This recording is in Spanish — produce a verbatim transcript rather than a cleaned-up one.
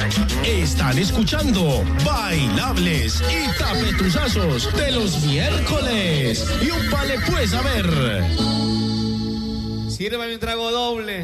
Están escuchando Bailables y Tapetuzazos de los miércoles. Y un vale pues a ver. Sírvame un trago doble.